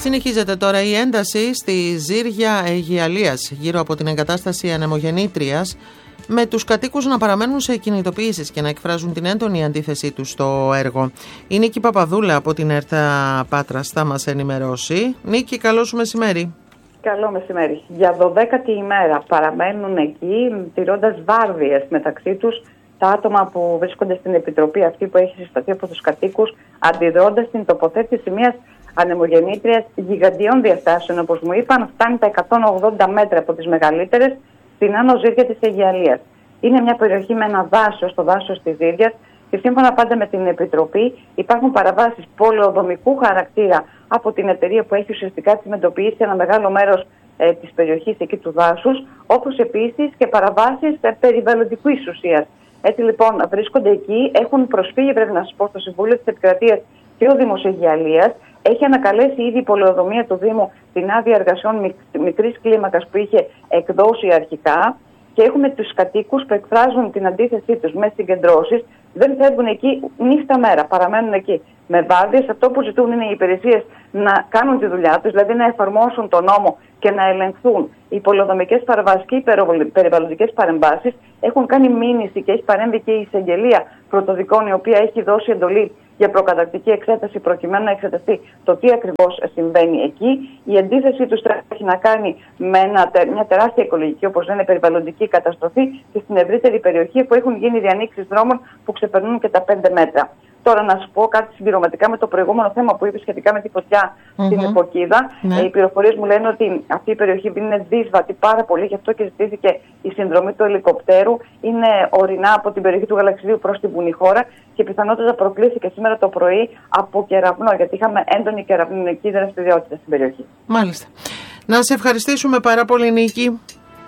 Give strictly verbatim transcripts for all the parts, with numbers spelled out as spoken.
Συνεχίζεται τώρα η ένταση στη Ζήρια Αιγιαλίας γύρω από την εγκατάσταση ανεμογεννήτριας, με τους κατοίκους να παραμένουν σε κινητοποιήσεις και να εκφράζουν την έντονη αντίθεσή τους στο έργο. Η Νίκη Παπαδούλα από την ΕΡΤ Πάτρας θα μας ενημερώσει. Νίκη, καλό σου μεσημέρι. Καλό μεσημέρι. Για δωδέκατη ημέρα παραμένουν εκεί, τηρώντας βάρδιες μεταξύ τους, τα άτομα που βρίσκονται στην επιτροπή αυτή που έχει συσταθεί από τους κατοίκους, αντιδρώντας την τοποθέτηση μιας ανεμογεννήτριας γιγαντιών διαστάσεων, όπως μου είπαν, φτάνει τα εκατόν ογδόντα μέτρα από τις μεγαλύτερες στην Άνω Ζήρια της Αιγιαλίας. Είναι μια περιοχή με ένα δάσος, το δάσος της Ζήριας, και σύμφωνα πάντα με την Επιτροπή υπάρχουν παραβάσεις πολεοδομικού χαρακτήρα από την εταιρεία που έχει ουσιαστικά συμμετοποιήσει ένα μεγάλο μέρος ε, της περιοχής εκεί του δάσους, όπως επίσης και παραβάσεις ε, περιβαλλοντικής ουσίας. Έτσι λοιπόν βρίσκονται εκεί, έχουν προσφύγει, πρέπει να σας πω, στο Συμβούλιο της Επικρατείας και ο Δήμος Αιγιαλίας. Έχει ανακαλέσει ήδη η πολεοδομία του Δήμου την άδεια εργασιών μικρής κλίμακας που είχε εκδώσει αρχικά, και έχουμε τους κατοίκους που εκφράζουν την αντίθεσή τους με συγκεντρώσεις. Δεν φεύγουν εκεί νύχτα μέρα, παραμένουν εκεί με βάρδιες. Αυτό που ζητούν είναι οι υπηρεσίες να κάνουν τη δουλειά τους, δηλαδή να εφαρμόσουν τον νόμο και να ελεγχθούν οι πολεοδομικές παρεμβάσεις και οι περιβαλλοντικές παρεμβάσεις. Έχουν κάνει μήνυση και έχει παρέμβει και η εισαγγελία πρωτοδικών, η οποία έχει δώσει εντολή για προκαταρκτική εξέταση προκειμένου να εξεταστεί το τι ακριβώς συμβαίνει εκεί. Η αντίθεσή τους έχει να κάνει με ένα, μια τεράστια οικολογική, όπως λένε, περιβαλλοντική καταστροφή, και στην ευρύτερη περιοχή που έχουν γίνει διανοίξεις δρόμων που ξεπερνούν και τα πέντε μέτρα. Τώρα να σου πω κάτι συμπληρωματικά με το προηγούμενο θέμα που είπε σχετικά με τη φωτιά mm-hmm. στην Εποκίδα. Mm-hmm. Οι πληροφορίες μου λένε ότι αυτή η περιοχή είναι δύσβατη πάρα πολύ, γι' αυτό και ζητήθηκε η συνδρομή του ελικοπτέρου. Είναι ορεινά από την περιοχή του Γαλαξιδίου προς την Πουνιχώρα και πιθανότατα προκλήθηκε σήμερα το πρωί από κεραυνό, γιατί είχαμε έντονη κεραυνική δραστηριότητα στην περιοχή. Μάλιστα. Να σε ευχαριστήσουμε πάρα πολύ, Νίκη.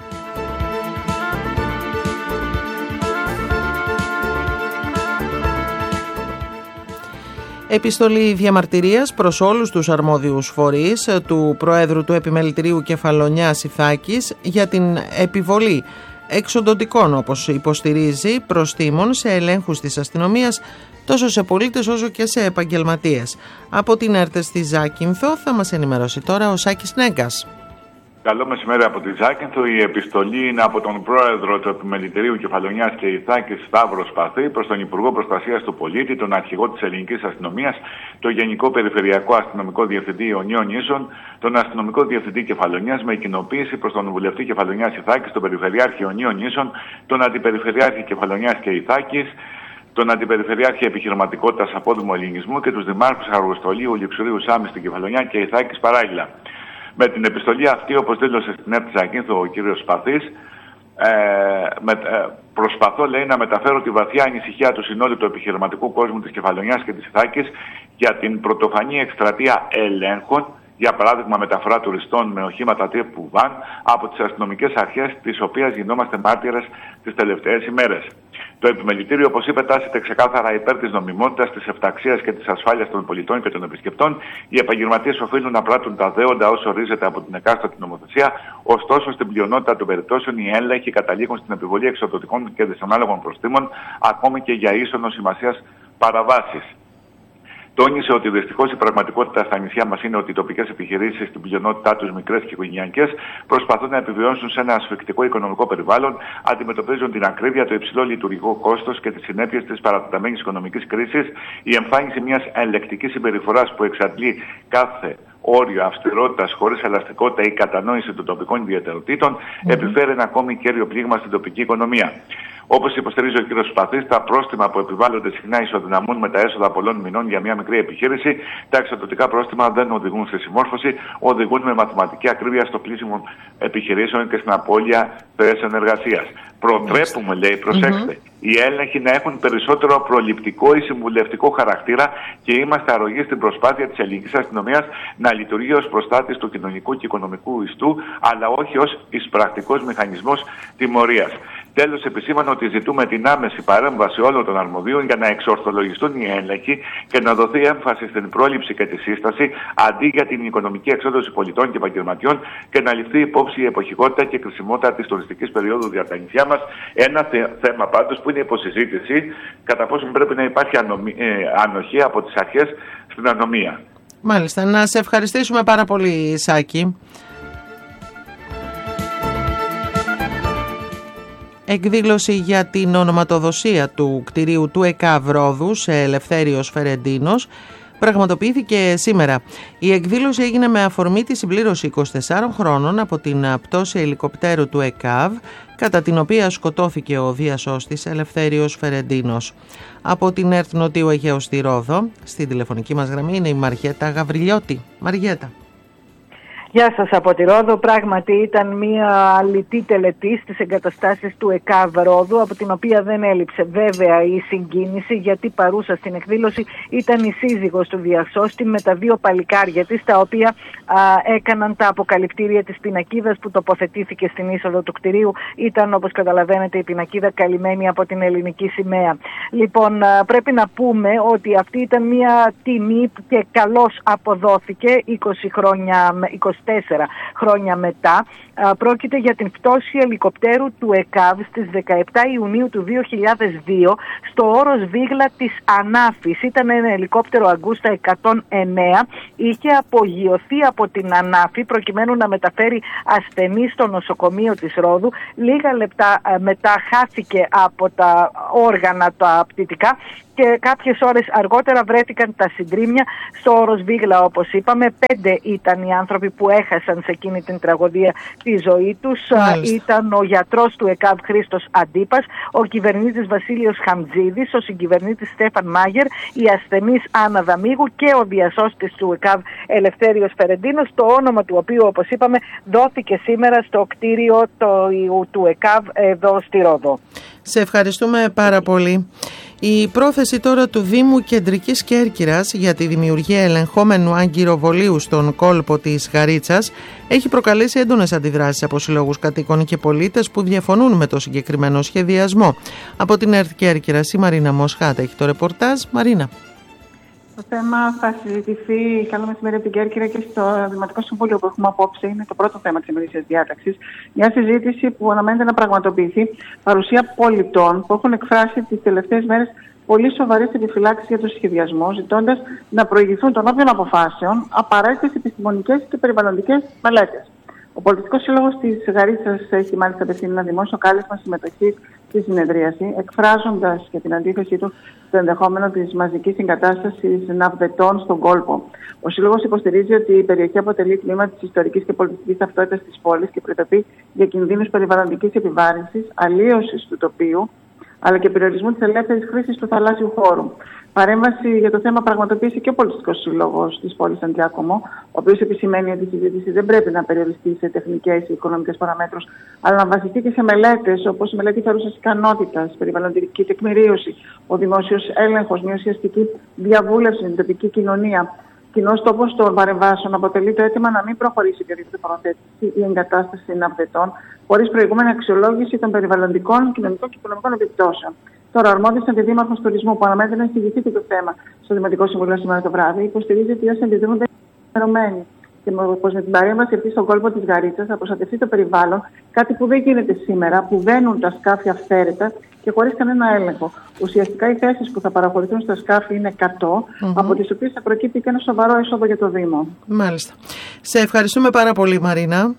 Επιστολή διαμαρτυρίας προς όλους τους αρμόδιους φορείς του Προέδρου του Επιμελητηρίου Κεφαλονιάς Ιθάκης για την επιβολή εξοντωτικών, όπως υποστηρίζει, προστίμων σε ελέγχους της αστυνομίας τόσο σε πολίτες όσο και σε επαγγελματίες. Από την ΕΡΤ στη Ζάκυνθο θα μας ενημερώσει τώρα ο Σάκης Νέγκας. Καλό μεσημέρι από τη Ζάκυνθο. Η επιστολή είναι από τον Πρόεδρο του Επιμελητηρίου Κεφαλονιάς και Ιθάκης, Σταύρο Σπαθή, προς τον Υπουργό Προστασίας του Πολίτη, τον Αρχηγό της Ελληνικής Αστυνομίας, τον Γενικό Περιφερειακό Αστυνομικό Διευθυντή Ιωνίων Νήσων, τον Αστυνομικό Διευθυντή Κεφαλονιάς, με κοινοποίηση προς τον Βουλευτή Κεφαλονιάς Ιθάκης, τον Περιφερειάρχη Ιωνίων Νήσων, τον Αντιπεριφερειάρχη Κεφαλονιάς και Ιθάκης, τον Αντιπεριφερειάρχη Επιχειρηματικότητας Απόδημου Ελληνισμού και τους Δημάρχους Αργοστολίου, Λειξουρίου, Σάμης στην Κεφαλονιά και Ιθάκης παράλληλα. Με την επιστολή αυτή, όπως δήλωσε στην ΕΡΤ Ζακύνθο ο κύριος Σπαθής, ε, με, ε, προσπαθώ, λέει, να μεταφέρω τη βαθιά ανησυχία του συνόλου του επιχειρηματικού κόσμου της Κεφαλονιάς και της Ιθάκης για την πρωτοφανή εκστρατεία ελέγχων, για παράδειγμα μεταφορά τουριστών με οχήματα τύπου βαν από τις αστυνομικές αρχές, τις οποίες γινόμαστε μάρτυρες τις τελευταίες ημέρες. Το Επιμελητήριο, όπως είπε, τάσσεται ξεκάθαρα υπέρ της νομιμότητας, της ευταξίας και της ασφάλειας των πολιτών και των επισκεπτών. Οι επαγγελματίες οφείλουν να πράττουν τα δέοντα όσο ορίζεται από την εκάστοτε νομοθεσία. Ωστόσο, στην πλειονότητα των περιπτώσεων, οι έλεγχοι καταλήγουν στην επιβολή εξοδοτικών και δυσανάλογων προστίμων, ακόμη και για ίσονος σημασίας παραβάσεις. Τόνισε ότι δυστυχώς η πραγματικότητα στα νησιά μας είναι ότι οι τοπικές επιχειρήσεις, στην πλειονότητά τους μικρές και οικογενειακές, προσπαθούν να επιβιώσουν σε ένα ασφικτικό οικονομικό περιβάλλον, αντιμετωπίζουν την ακρίβεια, το υψηλό λειτουργικό κόστος και τις συνέπειες της παρατεταμένης οικονομικής κρίσης. Η εμφάνιση μιας ελεκτικής συμπεριφοράς που εξαντλεί κάθε όριο αυστηρότητας χωρίς ελαστικότητα ή κατανόηση των τοπικών ιδιαιτεροτήτων mm-hmm. επιφέρει ένα ακόμη κέριο πλήγμα στην τοπική οικονομία. Όπως υποστηρίζει ο κ. Σπαθής, τα πρόστιμα που επιβάλλονται συχνά ισοδυναμούν με τα έσοδα πολλών μηνών για μια μικρή επιχείρηση. Τα εξοδοτικά πρόστιμα δεν οδηγούν στη συμμόρφωση, οδηγούν με μαθηματική ακρίβεια στο πλήσιμο επιχειρήσεων και στην απώλεια θέσεων εργασίας. Προτρέπουμε, λέει, προσέξτε, mm-hmm. οι έλεγχοι να έχουν περισσότερο προληπτικό ή συμβουλευτικό χαρακτήρα και είμαστε αρρωγοί στην προσπάθεια της ελληνικής αστυνομίας να λειτουργεί ως προστάτης του κοινωνικού και οικονομικού ιστού, αλλά όχι ως εισπρακτικός μηχανισμός τιμωρίας. Τέλος, επισήμανε ότι ζητούμε την άμεση παρέμβαση όλων των αρμοδίων για να εξορθολογιστούν οι έλεγχοι και να δοθεί έμφαση στην πρόληψη και τη σύσταση αντί για την οικονομική εξόδωση πολιτών και επαγγελματιών και να ληφθεί υπόψη η εποχικότητα και κρισιμότητα της τουριστικής περίοδου για τα νησιά μας. Ένα θε, θέμα πάντως που είναι υποσυζήτηση, κατά πόσο πρέπει να υπάρχει ανομι, ε, ανοχή από τις αρχές στην ανομία. Μάλιστα. Να σε ευχαριστήσουμε πάρα πολύ, Σάκη. Εκδήλωση για την ονοματοδοσία του κτηρίου του ΕΚΑΒ Ρόδου, Ελευθέριος Φερεντίνος, πραγματοποιήθηκε σήμερα. Η εκδήλωση έγινε με αφορμή τη συμπλήρωση είκοσι τεσσάρων χρόνων από την πτώση ελικοπτέρου του ΕΚΑΒ, κατά την οποία σκοτώθηκε ο διασώστης Ελευθέριος Φερεντίνος. Από την ΕΡΤ Νοτίου Αιγαίου στη Ρόδο, στην τηλεφωνική μας γραμμή είναι η Μαριέτα Γαβριλιώτη. Μαριέτα. Γεια σας από τη Ρόδο. Πράγματι ήταν μια αλητή τελετή στις εγκαταστάσεις του ΕΚΑΒ Ρόδου, από την οποία δεν έλειψε βέβαια η συγκίνηση, γιατί παρούσα στην εκδήλωση ήταν η σύζυγος του διασώστη με τα δύο παλικάρια της, τα οποία α, έκαναν τα αποκαλυπτήρια της πινακίδας που τοποθετήθηκε στην είσοδο του κτηρίου. Ήταν, όπως καταλαβαίνετε, η πινακίδα καλυμμένη από την ελληνική σημαία. Λοιπόν, α, πρέπει να πούμε ότι αυτή ήταν μια τιμή και καλώς αποδόθηκε είκοσι χρόνια, είκοσι τέσσερα χρόνια μετά. Πρόκειται για την πτώση ελικοπτέρου του ΕΚΑΒ στις δεκαεπτά Ιουνίου του δύο χιλιάδες δύο στο όρος Βίγλα της Ανάφης. Ήταν ένα ελικόπτερο Αγκούστα εκατόν εννέα. Είχε απογειωθεί από την Ανάφη προκειμένου να μεταφέρει ασθενείς στο νοσοκομείο της Ρόδου. Λίγα λεπτά μετά χάθηκε από τα όργανα τα πτυτικά και κάποιες ώρες αργότερα βρέθηκαν τα συντρίμμια στο όρος Βίγλα, όπως είπαμε. Πέντε ήταν οι άνθρωποι που έχασαν σε εκείνη την τραγωδία τη ζωή τους. Μάλιστα. Ήταν ο γιατρός του ΕΚΑΒ Χρήστος Αντίπας, ο κυβερνήτης Βασίλειος Χαμτζίδης, ο συγκυβερνήτης Στέφαν Μάγερ, η ασθενής Άννα Δαμίγου και ο διασώστης του ΕΚΑΒ Ελευθέριος Φερεντίνος, το όνομα του οποίου, όπως είπαμε, δόθηκε σήμερα στο κτίριο το, του ΕΚΑΒ εδώ στη Ρόδο. Σε ευχαριστούμε πάρα πολύ. Η πρόθεση τώρα του Δήμου Κεντρικής Κέρκυρας για τη δημιουργία ελεγχόμενου αγκυροβολίου στον κόλπο της Γαρίτσας έχει προκαλέσει έντονες αντιδράσεις από συλλόγους κατοίκων και πολίτες που διαφωνούν με το συγκεκριμένο σχεδιασμό. Από την ΕΡΤ Κέρκυρας η Μαρίνα Μοσχάτα έχει το ρεπορτάζ. Μαρίνα. Το θέμα θα συζητηθεί, καλό μεσημέρι, από την Κέρκυρα και στο Δημοτικό Συμβούλιο που έχουμε απόψε. Είναι το πρώτο θέμα της ημερήσιας διάταξης. Μια συζήτηση που αναμένεται να πραγματοποιηθεί παρουσία πολιτών που έχουν εκφράσει τις τελευταίες μέρες πολύ σοβαρές επιφυλάξεις για το σχεδιασμό, ζητώντας να προηγηθούν των όποιων αποφάσεων απαραίτητες επιστημονικές και περιβαλλοντικές μελέτες. Ο Πολιτιστικός Σύλλογος της Γαρίτσας έχει μάλιστα απευθύνει ένα δημόσιο κάλεσμα συμμετοχής στη συνεδρίαση, εκφράζοντας και την αντίθεσή του στο ενδεχόμενο της μαζικής συγκατάστασης ναυδετών στον κόλπο. Ο Σύλλογος υποστηρίζει ότι η περιοχή αποτελεί τμήμα της ιστορικής και πολιτιστικής ταυτότητας της πόλης και προειδοποιεί για κινδύνους περιβαλλοντικής επιβάρυνσης, αλλίωσης του τοπίου, αλλά και περιορισμού της ελεύθερης χρήσης του θαλάσσιου χώρου. Παρέμβαση για το θέμα πραγματοποίησε και ο Πολιτιστικός Σύλλογος της πόλης Αντιάκομο, ο οποίος επισημαίνει ότι η συζήτηση δεν πρέπει να περιοριστεί σε τεχνικές ή οικονομικές παραμέτρους, αλλά να βασιστεί και σε μελέτες όπως η μελέτη παρούσας ικανότητας, περιβαλλοντική τεκμηρίωση, ο δημόσιος έλεγχος, μια ουσιαστική διαβούλευση με την τοπική κοινωνία. Κοινός τόπος των παρεμβάσεων αποτελεί το αίτημα να μην προχωρήσει η οποιαδήποτε προθέτηση ή εγκατάσταση ναυδετών χωρίς προηγούμενη αξιολόγηση των περιβαλλοντικών, κοινωνικών και οικονομικών επιπτώσεων. Τώρα, ο αρμόδιος αντιδήμαρχος τουρισμού, που αναμένεται να εισηγηθεί το θέμα στο Δημοτικό Συμβούλιο σήμερα το βράδυ, υποστηρίζει ότι όσοι αντιδρούν δεν είναι ενημερωμένοι και πως με την παρέμβαση αυτή στον κόλπο της Γαρίτσας θα προστατευτεί το περιβάλλον, κάτι που δεν γίνεται σήμερα, που βαίνουν τα σκάφη αυθαίρετα και χωρίς κανένα έλεγχο. Ουσιαστικά οι θέσεις που θα παραχωρηθούν στα σκάφη είναι εκατό, mm-hmm. από τις οποίες θα προκύπτει και ένα σοβαρό έσοδο για το Δήμο. Μάλιστα. Σε ευχαριστούμε πάρα πολύ, Μαρίνα.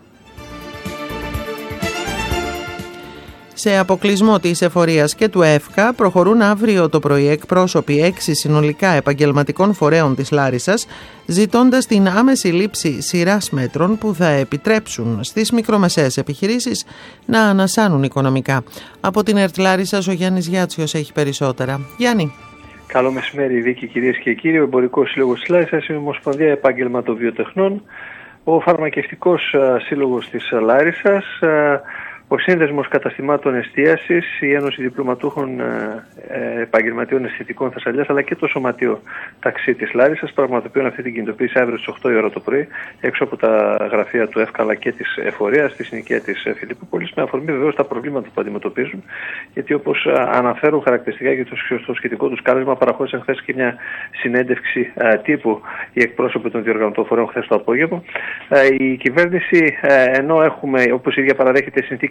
Σε αποκλεισμό της εφορίας και του ΕΦΚΑ προχωρούν αύριο το πρωί εκπρόσωποι έξι συνολικά επαγγελματικών φορέων της Λάρισσας, ζητώντας την άμεση λήψη σειράς μέτρων που θα επιτρέψουν στις μικρομεσαίες επιχειρήσεις να ανασάνουν οικονομικά. Από την ΕΡΤ Λάρισσας ο Γιάννης Γιάτσιος έχει περισσότερα. Γιάννη. Καλό μεσημέρι, Βίκη, κυρίες και κύριοι. Ο Εμπορικός Σύλλογος της Λάρισσας, η Ομοσπονδία Επαγγελματοβιοτεχνών, ο Φαρμακευτικός Σύλλογος της Λάρισσας, ο Σύνδεσμος Καταστημάτων Εστίασης, η Ένωση Διπλωματούχων ε, Επαγγελματιών Αισθητικών Θεσσαλίας, αλλά και το Σωματείο Ταξί της Λάρισσας πραγματοποιούν αυτή την κινητοποίηση αύριο στις οκτώ η ώρα το πρωί, έξω από τα γραφεία του ΕΦΚΑ αλλά και της Εφορίας, στη συνοικία της Φιλιππούπολης, με αφορμή βεβαίως τα προβλήματα που αντιμετωπίζουν. Γιατί όπως αναφέρουν χαρακτηριστικά και το σχετικό τους κάλεσμα, παραχώρησαν χθες και μια συνέντευξη ε, τύπου οι εκπρόσωποι των διοργανωτών φορέων χθες το απόγευμα. Ε, η κυβέρνηση, ε, ενώ έχουμε, όπως η ίδια παραδέχεται, συνθήκες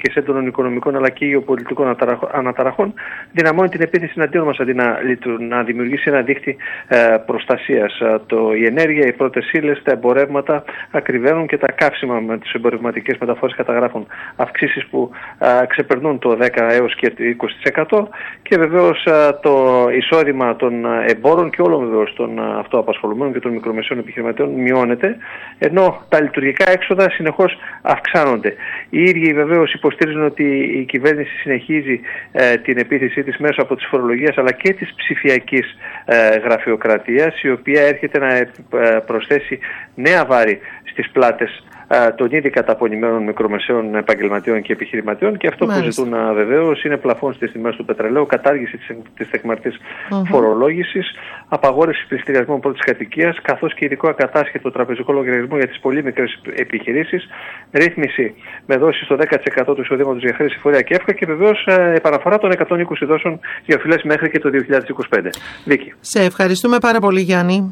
συνθήκες έντονων οικονομικών αλλά και γεωπολιτικών αναταραχών, δυναμώνει την επίθεση εναντίον μας αντί να, να δημιουργήσει ένα δίκτυο ε, προστασίας. Το, η ενέργεια, οι πρώτες ύλες, τα εμπορεύματα ακριβένουν και τα καύσιμα με τις εμπορευματικές μεταφορές καταγράφουν αυξήσεις που ε, ξεπερνούν το δέκα έως και είκοσι τοις εκατό και βεβαίως ε, το εισόδημα των εμπόρων και όλων βεβαίως των αυτοαπασχολουμένων και των μικρομεσαίων επιχειρηματιών μειώνεται, ενώ τα λειτουργικά έξοδα συνεχώς αυξάνονται. Οι ίδιοι βεβαίως υποστηρίζουν ότι η κυβέρνηση συνεχίζει ε, την επίθεσή της μέσω από τις φορολογίες αλλά και της ψηφιακής ε, γραφειοκρατίας, η οποία έρχεται να ε, προσθέσει νέα βάρη στις πλάτες των ήδη καταπονημένων μικρομεσαίων επαγγελματιών και επιχειρηματιών, και αυτό Μάλιστα. που ζητούν βεβαίως είναι πλαφόν στις τιμές του πετρελαίου, κατάργηση της, της τεκμαρτής uh-huh. φορολόγησης, απαγόρευση πληστηριασμών πρώτης κατοικίας, καθώς και ειδικό ακατάσχετο τραπεζικό λογαριασμό για τις πολύ μικρές επιχειρήσεις, ρύθμιση με δόσεις στο δέκα τοις εκατό του εισοδήματος για χρέση φορέα και εύκα και βεβαίως ε, επαναφορά των εκατόν είκοσι δόσεων για οφειλές μέχρι και το δύο χιλιάδες είκοσι πέντε. Βίκη. Σε ευχαριστούμε πάρα πολύ, Γιάννη.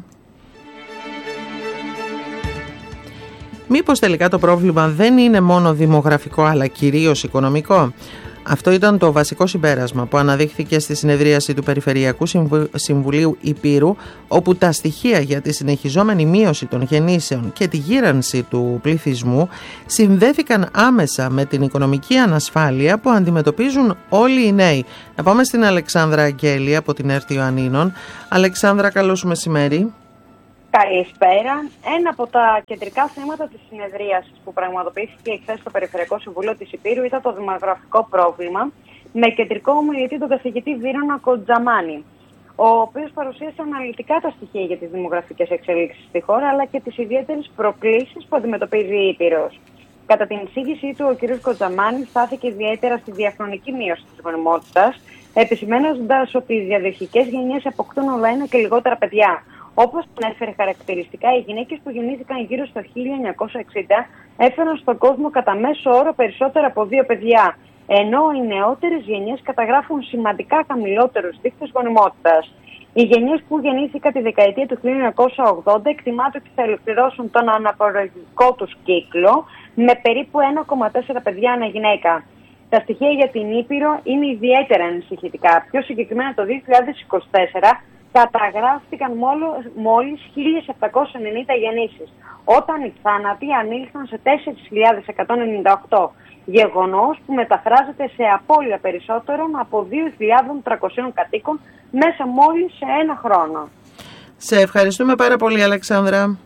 Μήπως τελικά το πρόβλημα δεν είναι μόνο δημογραφικό αλλά κυρίως οικονομικό? Αυτό ήταν το βασικό συμπέρασμα που αναδείχθηκε στη συνεδρίαση του Περιφερειακού Συμβουλίου Ηπείρου, όπου τα στοιχεία για τη συνεχιζόμενη μείωση των γεννήσεων και τη γύρανση του πληθυσμού συνδέθηκαν άμεσα με την οικονομική ανασφάλεια που αντιμετωπίζουν όλοι οι νέοι. Να πάμε στην Αλεξάνδρα Αγγέλη από την ΕΡΤ Ιωαννίνων. Αλεξάνδρα, καλώς μεσημέρι. Καλησπέρα. Ένα από τα κεντρικά θέματα της συνεδρίασης που πραγματοποιήθηκε χθες στο Περιφερειακό Συμβούλιο της Ηπείρου ήταν το δημογραφικό πρόβλημα, με κεντρικό ομιλητή τον καθηγητή Βύρονα Κοντζαμάνη, ο οποίος παρουσίασε αναλυτικά τα στοιχεία για τις δημογραφικές εξελίξεις στη χώρα, αλλά και τις ιδιαίτερες προκλήσεις που αντιμετωπίζει η Ηπείρος. Κατά την εισήγησή του, ο κ. Κοντζαμάνη στάθηκε ιδιαίτερα στη διαχρονική μείωση της γονιμότητας, επισημαίνοντας ότι οι διαδοχικές γενιές αποκτούν όλο ένα και λιγότερα παιδιά. Όπως ανέφερε χαρακτηριστικά, οι γυναίκες που γεννήθηκαν γύρω στο χίλια εννιακόσια εξήντα έφεραν στον κόσμο κατά μέσο όρο περισσότερα από δύο παιδιά, ενώ οι νεότερες γενιές καταγράφουν σημαντικά χαμηλότερους δείκτες γονιμότητας. Οι γενιές που γεννήθηκαν τη δεκαετία του χίλια εννιακόσια ογδόντα εκτιμάται ότι θα ολοκληρώσουν τον αναπαραγωγικό τους κύκλο με περίπου ένα κόμμα τέσσερα παιδιά ανά γυναίκα. Τα στοιχεία για την Ήπειρο είναι ιδιαίτερα ανησυχητικά. Πιο συγκεκριμένα το δύο χιλιάδες είκοσι τέσσερα καταγράφηκαν μόλις χίλια επτακόσιες ενενήντα γεννήσεις, όταν οι θάνατοι ανήλθαν σε τέσσερις χιλιάδες εκατόν ενενήντα οκτώ, γεγονός που μεταφράζεται σε απώλεια περισσότερων από δύο χιλιάδες τριακόσιων κατοίκων μέσα μόλις σε ένα χρόνο. Σε ευχαριστούμε πάρα πολύ, Αλεξάνδρα.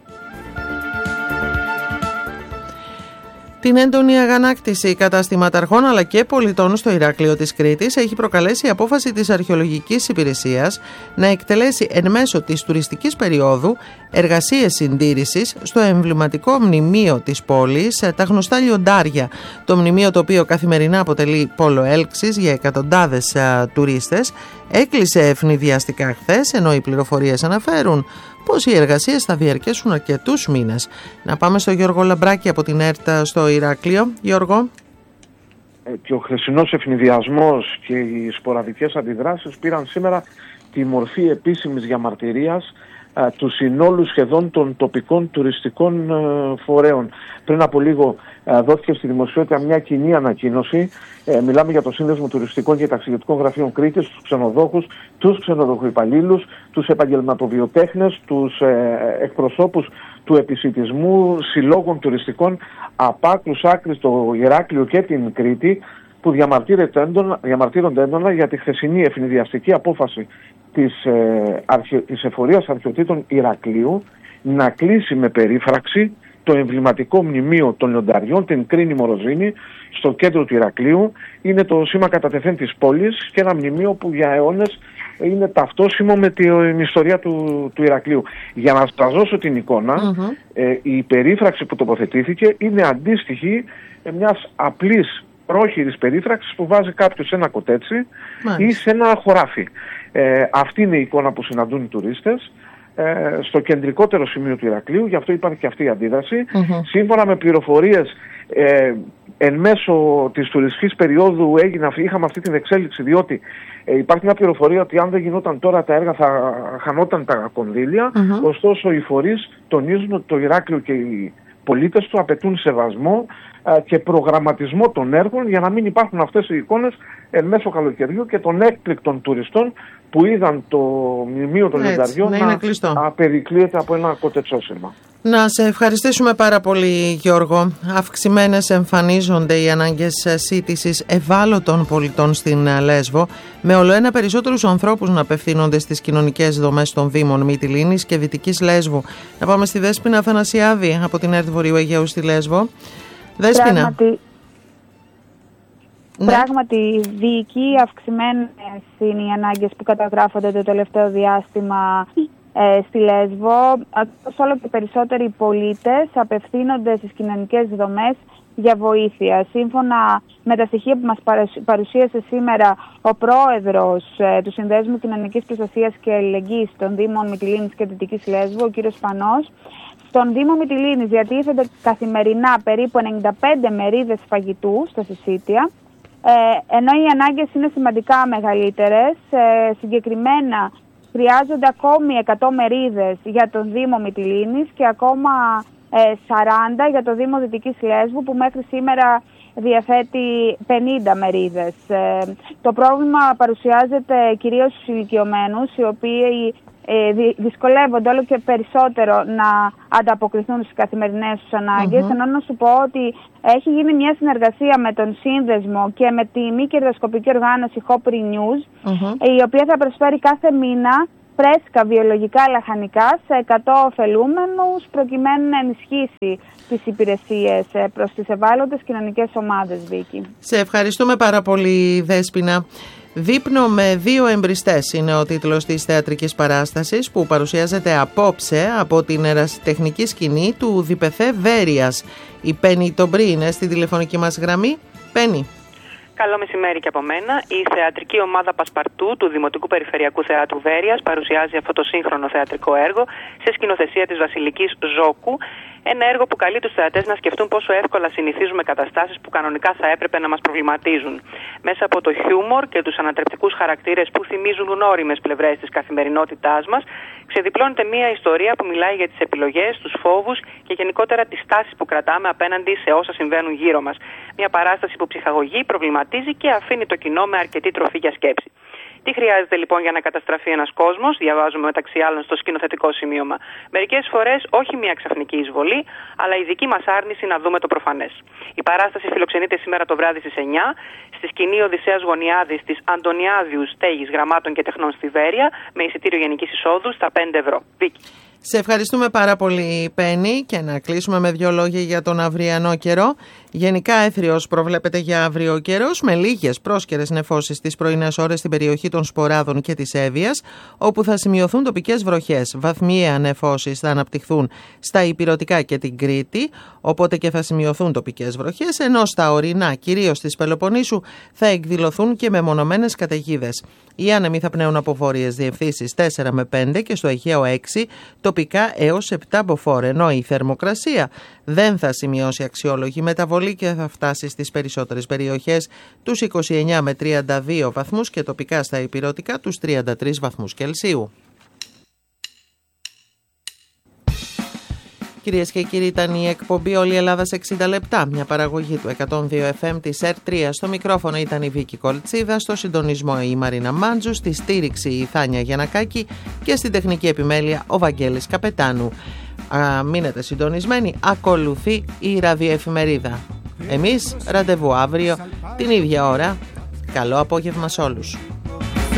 Την έντονη αγανάκτηση καταστηματαρχών αλλά και πολιτών στο Ηράκλειο της Κρήτης έχει προκαλέσει η απόφαση της Αρχαιολογικής Υπηρεσίας να εκτελέσει εν μέσω της τουριστικής περίοδου εργασίες συντήρησης στο εμβληματικό μνημείο της πόλης, τα γνωστά λιοντάρια. Το μνημείο, το οποίο καθημερινά αποτελεί πόλο έλξης για εκατοντάδες α, τουρίστες, έκλεισε ευνηδιαστικά χθες, ενώ οι πληροφορίες αναφέρουν πως οι εργασίες θα διαρκέσουν αρκετούς μήνες. Να πάμε στο Γιώργο Λαμπράκη από την ΕΡΤ στο Ηράκλειο. Γιώργο. Και ο χθεσινός ευνηδιασμός και οι σποραδικές αντιδράσεις πήραν σήμερα τη μορφή επίσημης διαμαρτυρίας α, του συνόλου σχεδόν των τοπικών τουριστικών α, φορέων. Πριν από λίγο α, δόθηκε στη δημοσιότητα μια κοινή ανακοίνωση. Ε, μιλάμε για το Σύνδεσμο Τουριστικών και Ταξιδιωτικών Γραφείων Κρήτης, τους ξενοδόχους, τους ξενοδοχοϊπαλλήλους, τους επαγγελματοβιοτέχνες, τους ε, εκπροσώπους του επισιτισμού, συλλόγων τουριστικών από άκρους άκρης στο Ηράκλειο και την Κρήτη, που έντονα, διαμαρτύρονται έντονα για τη χθεσινή ευνηδιαστική απόφαση της, ε, αρχαι, της Εφορίας Αρχαιοτήτων Ηρακλείου να κλείσει με περίφραξη το εμβληματικό μνημείο των λιονταριών, την Κρίνη Μοροζίνη, στο κέντρο του Ηρακλείου. Είναι το σήμα κατά τεθέν της πόλης και ένα μνημείο που για αιώνες είναι ταυτόσιμο με την ιστορία του, του Ηρακλείου. Για να σας δώσω την εικόνα, mm-hmm. ε, η περίφραξη που τοποθετήθηκε είναι αντίστοιχη ε, μιας απλής πρόχειρης περίφραξης που βάζει κάποιος σε ένα κοτέτσι mm-hmm. ή σε ένα χωράφι. Ε, αυτή είναι η εικόνα που συναντούν οι τουρίστες ε, στο κεντρικότερο σημείο του Ηρακλείου, γι' αυτό υπάρχει και αυτή η αντίδραση. Mm-hmm. Σύμφωνα με πληροφορίες, ε, εν μέσω της τουριστικής περίοδου έγινε, είχαμε αυτή την εξέλιξη, διότι ε, υπάρχει μια πληροφορία ότι αν δεν γινόταν τώρα τα έργα θα χανόταν τα κονδύλια. Mm-hmm. Ωστόσο οι φορείς τονίζουν ότι το Ηράκλειο και η πολίτες του απαιτούν σεβασμό και προγραμματισμό των έργων για να μην υπάρχουν αυτές οι εικόνες εν μέσω καλοκαιριού και των έκπληκτων τουριστών που είδαν το μνημείο των Λιονταριών να, να περικλείεται από ένα κοτετσόσυρμα. Να σε ευχαριστήσουμε πάρα πολύ, Γιώργο. Αυξημένες εμφανίζονται οι ανάγκες σύντησης ευάλωτων πολιτών στην Λέσβο, με ολοένα περισσότερους ανθρώπους να απευθύνονται στις κοινωνικές δομές των Δήμων Μυτιλήνης και Δυτικής Λέσβου. Να πάμε στη Δέσποινα Αθανασιάδη από την ΕΡΤ Βορείου Αιγαίου στη Λέσβο. Δέσποινα. Πράγματι, ναι. Πράγματι διοικεί αυξημένες είναι οι ανάγκες που καταγράφονται το τελευταίο διάστημα ε, στη Λέσβο. Όλο και περισσότεροι πολίτες απευθύνονται στις κοινωνικές δομές για βοήθεια. Σύμφωνα με τα στοιχεία που μας παρουσίασε σήμερα ο πρόεδρος ε, του Συνδέσμου Κοινωνικής Προστασίας και Αλληλεγγύης των Δήμων Μυτιλήνης και Δυτικής Λέσβου, ο κύριος Πανός, στον Δήμο Μυτιλήνης διατίθενται καθημερινά περίπου ενενήντα πέντε μερίδες φαγητού στα συσίτια, ε, ενώ οι ανάγκες είναι σημαντικά μεγαλύτερες. Ε, συγκεκριμένα χρειάζονται ακόμη εκατό μερίδες για τον Δήμο Μυτιλήνης και ακόμα ε, σαράντα για το Δήμο Δυτικής Λέσβου, που μέχρι σήμερα διαθέτει πενήντα μερίδες. Ε, το πρόβλημα παρουσιάζεται κυρίως στους ηλικιωμένους, οι οποίοι ε, δυσκολεύονται όλο και περισσότερο να ανταποκριθούν στις καθημερινές τους ανάγκες. Mm-hmm. Ενώ να σου πω ότι έχει γίνει μια συνεργασία με τον Σύνδεσμο και με τη μη κερδοσκοπική οργάνωση Hopri News, mm-hmm. η οποία θα προσφέρει κάθε μήνα φρέσκα βιολογικά λαχανικά σε εκατό ωφελούμενους, προκειμένου να ενισχύσει τις υπηρεσίες προς τις ευάλωτες κοινωνικές ομάδες, Βίκη. Σε ευχαριστούμε πάρα πολύ, Δέσποινα. «Δείπνο με δύο εμπριστές» είναι ο τίτλος της θεατρικής παράστασης που παρουσιάζεται απόψε από την ερασιτεχνική σκηνή του Διπεθέ Βέρειας. Η Πέννη Τομπρή είναι στη τηλεφωνική μας γραμμή. Πέννη. Καλό μεσημέρι και από μένα. Η θεατρική ομάδα Πασπαρτού του Δημοτικού Περιφερειακού Θεάτρου Βέρειας παρουσιάζει αυτό το σύγχρονο θεατρικό έργο σε σκηνοθεσία της Βασιλικής Ζόκου. Ένα έργο που καλεί τους θεατές να σκεφτούν πόσο εύκολα συνηθίζουμε καταστάσεις που κανονικά θα έπρεπε να μας προβληματίζουν. Μέσα από το χιούμορ και τους ανατρεπτικούς χαρακτήρες που θυμίζουν γνώριμες πλευρές της καθημερινότητάς μας, ξεδιπλώνεται μια ιστορία που μιλάει για τις επιλογές, τους φόβους και γενικότερα τις τάσεις που κρατάμε απέναντι σε όσα συμβαίνουν γύρω μας. Μια παράσταση που ψυχαγωγεί, προβληματίζει και αφήνει το κοινό με αρκετή τροφή για σκέψη. Τι χρειάζεται λοιπόν για να καταστραφεί ένας κόσμος, διαβάζουμε μεταξύ άλλων στο σκηνοθετικό σημείωμα. Μερικές φορές όχι μια ξαφνική εισβολή, αλλά η δική μας άρνηση να δούμε το προφανές. Η παράσταση φιλοξενείται σήμερα το βράδυ στις εννιά στη σκηνή Οδυσσέας Γωνιάδης της Αντωνιάδιου Στέγης Γραμμάτων και Τεχνών στη Βέρεια, με εισιτήριο γενικής εισόδου στα πέντε ευρώ. Βίκη. Σε ευχαριστούμε πάρα πολύ, Πέννη, και να κλείσουμε με δύο λόγια για τον αυριανό καιρό. Γενικά έθριος προβλέπεται για αύριο καιρός, με λίγες πρόσκαιρες νεφώσεις τις πρωινές ώρες στην περιοχή των Σποράδων και της Εύβοιας, όπου θα σημειωθούν τοπικές βροχές. Βαθμιαία νεφώσεις θα αναπτυχθούν στα Ηπειρωτικά και την Κρήτη, οπότε και θα σημειωθούν τοπικές βροχές, ενώ στα ορεινά, κυρίως της Πελοποννήσου, θα εκδηλωθούν και μεμονωμένες καταιγίδες. Οι άνεμοι θα πνέουν από βόρειες διευθύνσεις τέσσερα με πέντε και στο Αιγαίο έξι, τοπικά έως επτά μποφόρ, ενώ η θερμοκρασία δεν θα σημειώσει αξιόλογη μεταβολή και θα φτάσει στις περισσότερες περιοχές τους είκοσι εννιά με τριάντα δύο βαθμούς και τοπικά στα Ηπειρωτικά τους τριάντα τρεις βαθμούς Κελσίου. Κυρίες και κύριοι, ήταν η εκπομπή «Όλη η Ελλάδα σε εξήντα λεπτά», μια παραγωγή του εκατόν δύο εφ εμ της ΕΡΤ τρία. Στο μικρόφωνο ήταν η Βίκη Κολτσίδα, στο συντονισμό η Μαρίνα Μάντζου, στη στήριξη η Θάνια Γιαννακάκη και στην τεχνική επιμέλεια ο Βαγγέλης Καπετάνου. Α, μείνετε συντονισμένοι, ακολουθεί η ραδιοεφημερίδα. Εμείς ραντεβού αύριο την ίδια ώρα. Καλό απόγευμα σε όλους.